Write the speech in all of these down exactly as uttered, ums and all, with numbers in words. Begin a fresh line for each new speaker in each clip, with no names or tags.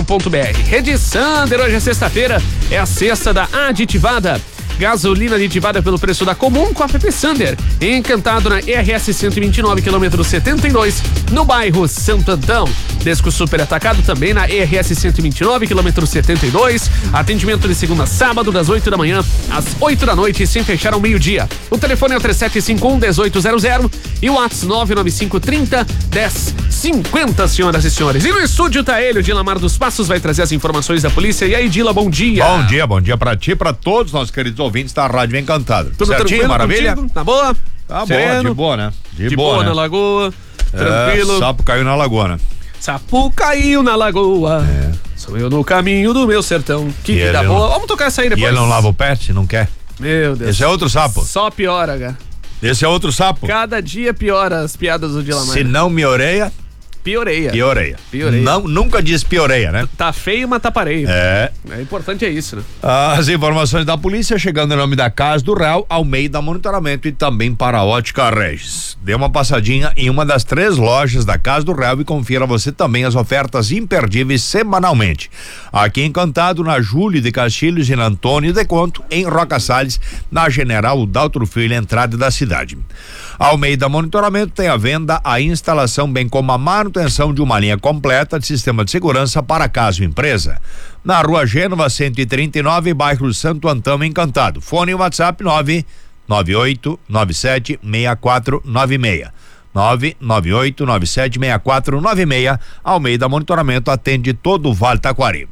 ponto b r. Rede Sander, hoje é sexta-feira, é a sexta da aditivada. Gasolina aditivada pelo preço da comum com a App Sander. Encantado na E R S cento e vinte e nove, quilômetro setenta e dois, no bairro Santo Antão. Desco Super Atacado também na E R S cento e vinte e nove, quilômetro setenta e dois. Atendimento de segunda a sábado, das oito da manhã às oito da noite, sem fechar ao meio-dia. O telefone é o três sete cinco um, um oito zero zero e o WhatsApp nove nove cinco trinta, dez cinquenta, senhoras e senhores. E no estúdio tá ele, o Dilamar dos Passos, vai trazer as informações da polícia. E aí, Dila, bom dia.
Bom dia, bom dia pra ti, pra todos nossos queridos ouvintes da Rádio Encantado.
Tudo certinho, maravilha? Contigo? Tá boa?
Tá boa, de boa, né?
De, de boa, boa né? Na lagoa, tranquilo.
É, sapo caiu na lagoa, né?
Sapo caiu na lagoa. É. Sou eu no caminho do meu sertão. Que vida boa. Não... Vamos tocar essa aí depois.
E ele não lava o pé, se não quer?
Meu Deus.
Esse é outro sapo.
Só piora, cara.
Esse é outro sapo.
Cada dia piora as piadas do Dilamar.
Se não me oreia...
Pioreia.
Pioreia.
Pioreia.
Não, nunca diz pioreia, né?
Tá feio, mas tá pareio.
É.
É importante é isso, né?
As informações da polícia chegando em nome da Casa do Real, ao meio da monitoramento e também para a Ótica Regis. Dê uma passadinha em uma das três lojas da Casa do Real e confira você também as ofertas imperdíveis semanalmente. Aqui em Encantado, na Júlio de Castilhos e na Antônio de Conto, em Roca Salles, na General Daltro Filho, entrada da cidade. Ao meio da monitoramento tem a venda, a instalação, bem como a manutenção de uma linha completa de sistema de segurança para casa ou empresa. Na Rua Gênova cento e trinta e nove, bairro Santo Antão, Encantado. Fone e WhatsApp nove nove oito nove sete seis quatro nove seis. nove nove oito nove sete seis quatro nove seis. Ao meio da monitoramento atende todo o Vale Taquari.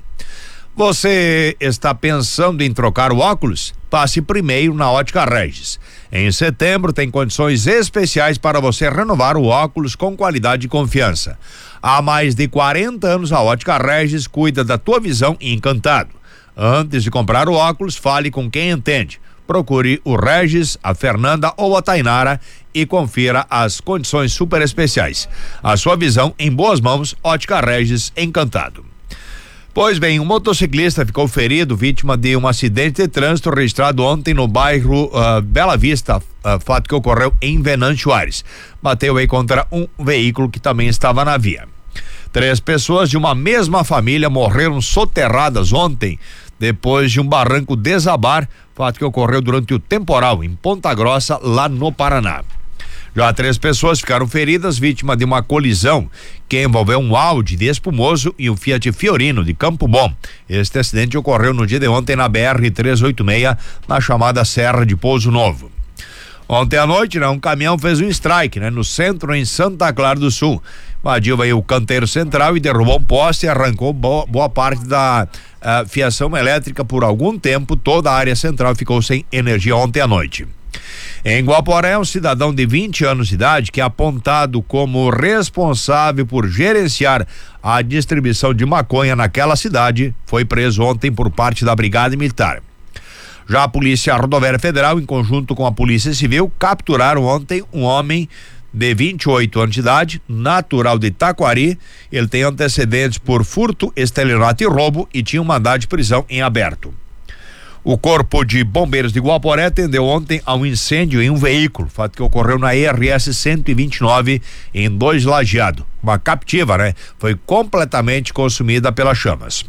Você está pensando em trocar o óculos? Passe primeiro na Ótica Regis. Em setembro tem condições especiais para você renovar o óculos com qualidade e confiança. Há mais de quarenta anos a Ótica Regis cuida da tua visão em Encantado. Antes de comprar o óculos, fale com quem entende. Procure o Regis, a Fernanda ou a Tainara e confira as condições super especiais. A sua visão em boas mãos, Ótica Regis, Encantado. Pois bem, um motociclista ficou ferido, vítima de um acidente de trânsito registrado ontem no bairro uh, Bela Vista, uh, fato que ocorreu em Venâncio Aires. Bateu aí contra um veículo que também estava na via. Três pessoas de uma mesma família morreram soterradas ontem, depois de um barranco desabar, fato que ocorreu durante o temporal em Ponta Grossa, lá no Paraná. Já três pessoas ficaram feridas, vítima de uma colisão que envolveu um Audi de Espumoso e um Fiat Fiorino de Campo Bom. Este acidente ocorreu no dia de ontem na B R trezentos e oitenta e seis, na chamada Serra de Pouso Novo. Ontem à noite, né, um caminhão fez um strike, né, no centro, em Santa Clara do Sul. Invadiu aí o canteiro central e derrubou um poste e arrancou boa, boa parte da uh, fiação elétrica por algum tempo. Toda a área central ficou sem energia ontem à noite. Em Guaporé, um cidadão de vinte anos de idade, que é apontado como responsável por gerenciar a distribuição de maconha naquela cidade, foi preso ontem por parte da Brigada Militar. Já a Polícia Rodoviária Federal, em conjunto com a Polícia Civil, capturaram ontem um homem de vinte e oito anos de idade, natural de Taquari. Ele tem antecedentes por furto, estelionato e roubo e tinha um mandado de prisão em aberto. O Corpo de Bombeiros de Guaporé atendeu ontem a um incêndio em um veículo, fato que ocorreu na E R S cento e vinte e nove, em Dois Lajeado. Uma captiva, né? Foi completamente consumida pelas chamas.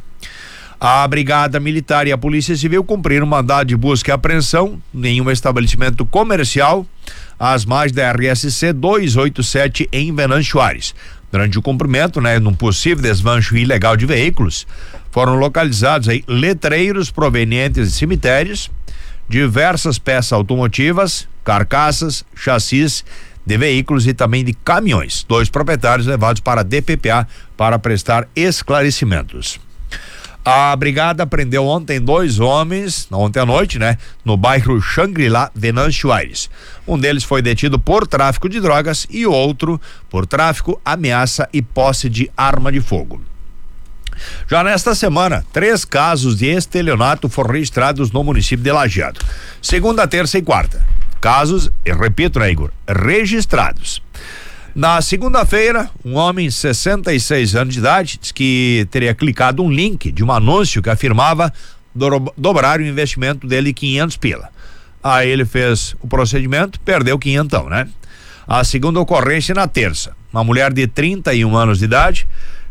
A Brigada Militar e a Polícia Civil cumpriram mandado de busca e apreensão em um estabelecimento comercial às margens da R S C duzentos e oitenta e sete em Venâncio Aires. Durante o cumprimento, né, num possível desmanche ilegal de veículos, foram localizados aí letreiros provenientes de cemitérios, diversas peças automotivas, carcaças, chassis de veículos e também de caminhões. Dois proprietários levados para a D P P A para prestar esclarecimentos. A brigada prendeu ontem dois homens, ontem à noite, né? No bairro Xangri-Lá, Venâncio Aires. Um deles foi detido por tráfico de drogas e o outro por tráfico, ameaça e posse de arma de fogo. Já nesta semana, três casos de estelionato foram registrados no município de Lajeado. Segunda, terça e quarta. Casos, eu repito, né, Igor? Registrados. Na segunda-feira, um homem de sessenta e seis anos de idade disse que teria clicado um link de um anúncio que afirmava do, dobrar o investimento dele quinhentos pila. Aí ele fez o procedimento, perdeu quinhentão, né? A segunda ocorrência na terça, uma mulher de trinta e um anos de idade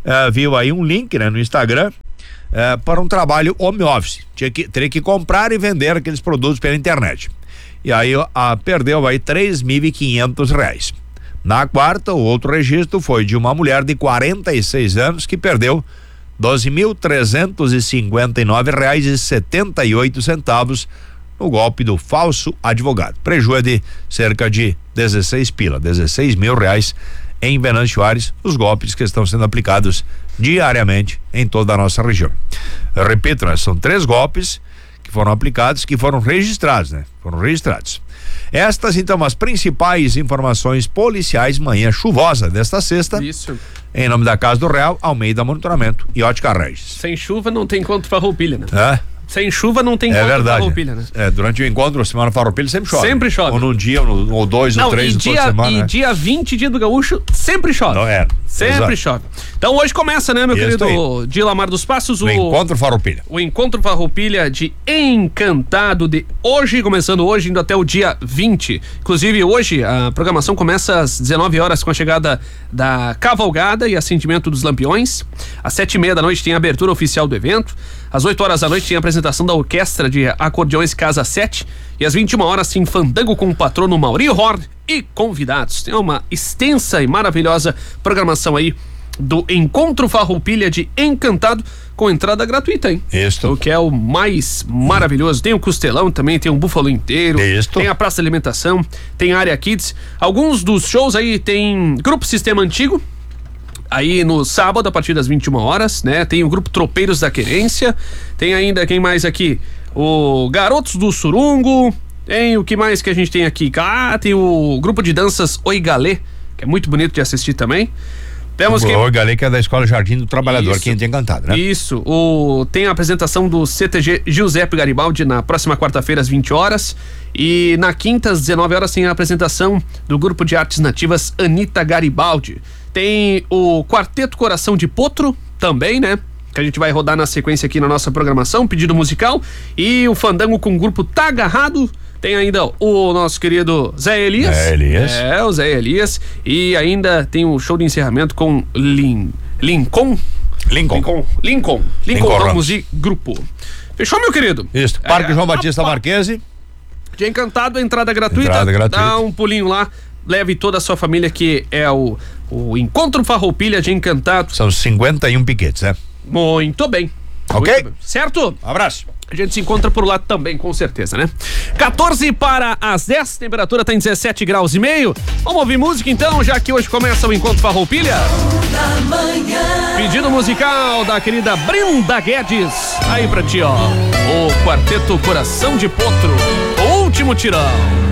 uh, viu aí um link, né, no Instagram uh, para um trabalho home office. Tinha que, teria que comprar e vender aqueles produtos pela internet. E aí uh, perdeu aí três mil e quinhentos reais. Na quarta, o outro registro foi de uma mulher de quarenta e seis anos que perdeu doze mil trezentos e cinquenta e nove reais e setenta e oito centavos no golpe do falso advogado. Prejuízo é de cerca de dezesseis pila, dezesseis mil reais em Venâncio Aires, os golpes que estão sendo aplicados diariamente em toda a nossa região. Eu repito, né? São três golpes que foram aplicados, que foram registrados, né? Foram registrados. Estas, então, as principais informações policiais, manhã chuvosa desta sexta.
Isso.
Em nome da Casa do Real, Almeida Monitoramento e Ótica Regis.
Sem chuva não tem encontro Farroupilha, né?
É?
Sem chuva não tem encontro
é verdade.
Farroupilha, né?
É, durante o encontro, semana Farroupilha sempre chove.
Sempre chove.
Ou num dia, ou, no, ou dois,
não,
ou três,
e
ou
dia,
toda semana.
E
né?
dia vinte, dia do Gaúcho, sempre chove.
Não é.
Sempre
Exato.
chove. Então hoje começa, né, meu
Isso
querido Dilamar dos Passos, o,
o Encontro Farroupilha.
O Encontro Farroupilha de Encantado de hoje, começando hoje, indo até o dia vinte. Inclusive, hoje a programação começa às dezenove horas com a chegada da cavalgada e acendimento dos lampiões. Às sete e meia da noite tem a abertura oficial do evento. Às oito horas da noite tem a apresentação da orquestra de acordeões Casa sete. E às vinte e uma horas tem fandango com o patrono Mauri Horn e convidados. Tem uma extensa e maravilhosa programação aí do Encontro Farroupilha de Encantado, com entrada gratuita, hein?
Isso.
O que é o mais maravilhoso. Tem o costelão também, tem o búfalo inteiro.
Isso.
Tem a praça de alimentação, tem a área kids. Alguns dos shows aí tem Grupo Sistema Antigo, aí no sábado, a partir das vinte e uma horas, né? Tem o Grupo Tropeiros da Querência. Tem ainda, quem mais aqui? O Garotos do Surungo. Tem o que mais que a gente tem aqui? Ah, tem o Grupo de Danças Oi Galê, que é muito bonito de assistir também. Temos
o
que...
Oi Galê, que é da Escola Jardim do Trabalhador,
Isso.
que a gente tem cantado, né?
Isso. O... Tem a apresentação do C T G Giuseppe Garibaldi na próxima quarta-feira, às vinte horas. E na quinta, às dezenove horas, tem a apresentação do Grupo de Artes Nativas Anitta Garibaldi. Tem o Quarteto Coração de Potro também, né? Que a gente vai rodar na sequência aqui na nossa programação, pedido musical. E o fandango com o grupo Tá Agarrado. Tem ainda o nosso querido Zé Elias.
Zé Elias.
É, o Zé Elias. E ainda tem o show de encerramento com Lin... Lincoln.
Lincoln.
Lincoln. Lincoln. Lincoln
Ramos.
Ramos e Grupo. Fechou, meu querido?
Isso. Parque
É,
João
opa.
Batista Marquese.
De Encantado, entrada gratuita.
Entrada gratuita.
Dá um pulinho lá. Leve toda a sua família, que é o, o Encontro Farroupilha de Encantado.
São cinquenta e um piquetes, né?
Muito bem.
Ok?
Muito bem. Certo?
Um abraço.
A gente se encontra por lá também, com certeza, né? quatorze para as dez, temperatura tá em dezessete graus e meio. Vamos ouvir música então, já que hoje começa o Encontro Farroupilha. Pedido musical da querida Brenda Guedes. Aí pra ti, ó. O Quarteto Coração de Potro. O último tirão.